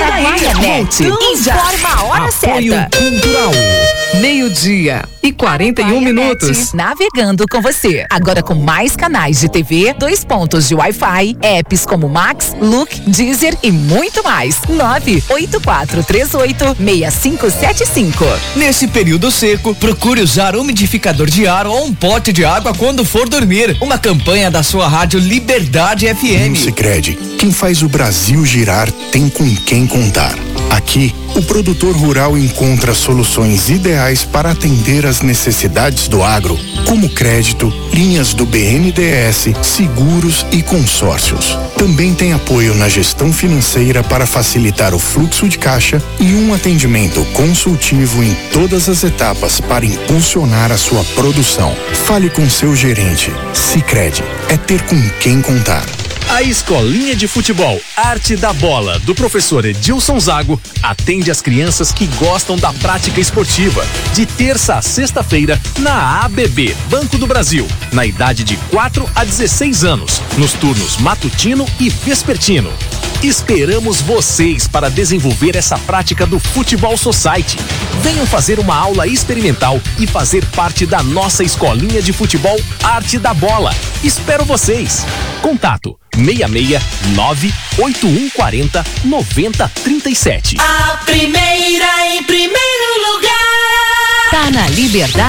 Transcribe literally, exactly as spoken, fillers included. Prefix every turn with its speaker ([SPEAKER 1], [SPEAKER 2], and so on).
[SPEAKER 1] Araguaia Net informa a hora
[SPEAKER 2] Apoio
[SPEAKER 1] certa.
[SPEAKER 2] Cultural. Meio-dia e quarenta e um minutos.
[SPEAKER 1] Navegando com você. Agora com mais canais de T V, dois pontos de Wi-Fi, apps como Max, Look, Deezer e muito mais. nove oito quatro três oito seis cinco sete cinco.
[SPEAKER 3] Nesse período seco, procure usar umidificador de ar ou um pote de água quando for dormir. Uma campanha da sua rádio Liberdade F M.
[SPEAKER 4] No Sicredi, quem faz o Brasil girar tem com quem contar. Aqui, o produtor rural encontra soluções ideais para atender às necessidades do agro, como crédito, linhas do B N D E S, seguros e consórcios. Também tem apoio na gestão financeira para facilitar o fluxo de caixa e um atendimento consultivo em todas as etapas para impulsionar a sua produção. Fale com seu gerente. Sicredi é ter com quem contar.
[SPEAKER 5] A Escolinha de Futebol Arte da Bola, do professor Edilson Zago, atende as crianças que gostam da prática esportiva, de terça a sexta-feira, na A B B, Banco do Brasil, na idade de quatro a dezesseis anos, nos turnos matutino e vespertino. Esperamos vocês para desenvolver essa prática do Futebol Society. Venham fazer uma aula experimental e fazer parte da nossa Escolinha de Futebol Arte da Bola. Espero vocês. Contato seis seis nove oito um quatro zero nove zero três sete.
[SPEAKER 6] A primeira em primeiro lugar.
[SPEAKER 1] Tá na Liberdade.